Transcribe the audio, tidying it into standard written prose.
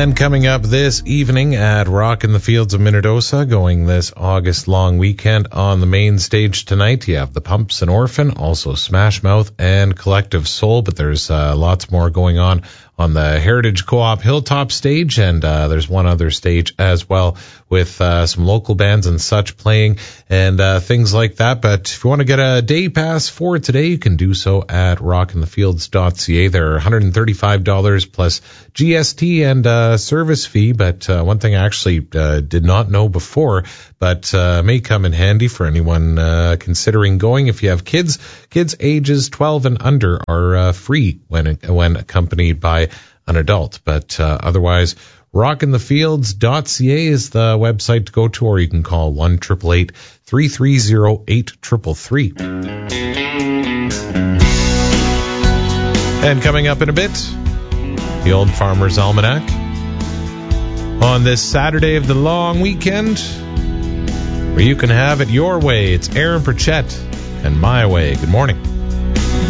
And coming up this evening at Rock in the Fields of Minnedosa, going this August long weekend on the main stage tonight, you have the Pumps and Orphan, also Smash Mouth and Collective Soul, but there's lots more going on the Heritage Co-op Hilltop stage, and there's one other stage as well with some local bands and such playing and things like that. But if you want to get a day pass for today, you can do so at rockinthefields.ca. They're $135 plus GST and service fee. But one thing I actually did not know before, but may come in handy for anyone considering going. If you have kids ages 12 and under are free when accompanied by an adult. But otherwise, rockinthefields.ca is the website to go to, or you can call 1-888-330-8333. And coming up in a bit, the Old Farmer's Almanac. On this Saturday of the long weekend, where you can have it your way, it's Aaron Pritchett and My Way. Good morning.